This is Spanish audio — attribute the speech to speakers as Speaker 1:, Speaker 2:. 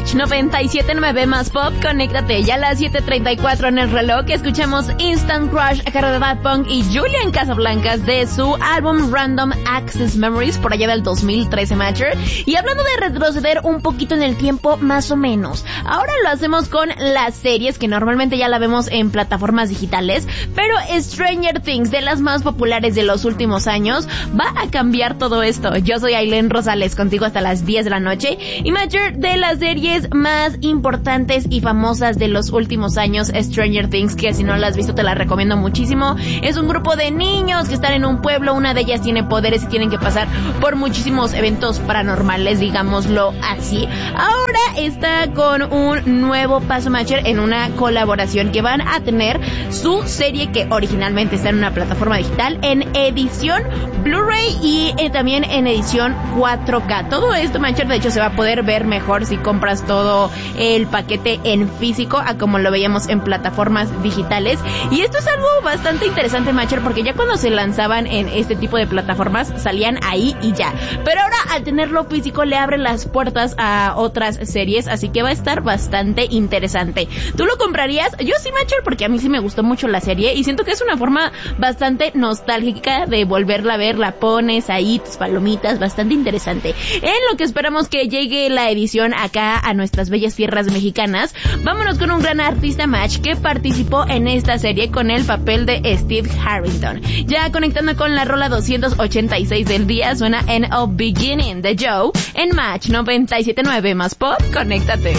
Speaker 1: Match 97.9 más pop, conéctate. Ya a las 7:34 en el reloj escuchamos Instant Crush a cargo de Daft Punk y Julian Casablancas de su álbum Random Access Memories por allá del 2013, Matcher. Y hablando de retroceder un poquito en el tiempo, más o menos, ahora lo hacemos con las series que normalmente ya la vemos en plataformas digitales, pero Stranger Things, de las más populares de los últimos años, va a cambiar todo esto. Yo soy Ailén Rosales, contigo hasta las 10 de la noche. Y Matcher, de las series más importantes y famosas de los últimos años, Stranger Things, que si no la has visto te la recomiendo muchísimo. Es un grupo de niños que están en un pueblo, una de ellas tiene poderes y tienen que pasar por muchísimos eventos paranormales, digámoslo así. Ahora está con un nuevo paso, Matcher, en una colaboración que van a tener su serie que originalmente está en una plataforma digital en edición Blu-ray y también en edición 4K. Todo esto, Matcher, de hecho se va a poder ver mejor si compras todo el paquete en físico a como lo veíamos en plataformas digitales. Y esto es algo bastante interesante, Matcher, porque ya cuando se lanzaban en este tipo de plataformas salían ahí y ya. Pero ahora al tenerlo físico le abre las puertas a otras series, así que va a estar bastante interesante. ¿Tú lo comprarías? Yo sí, Matcher, porque a mí sí me gustó mucho la serie y siento que es una forma bastante nostálgica de volverla a ver. La pones ahí, tus palomitas, bastante interesante. En lo que esperamos que llegue la edición acá a nuestras bellas tierras mexicanas, vámonos con un gran artista, Match, que participó en esta serie con el papel de Steve Harrington. Ya conectando con la rola 286 del día, suena End of Beginning de Joe en Match 97.9 más pop, conéctate.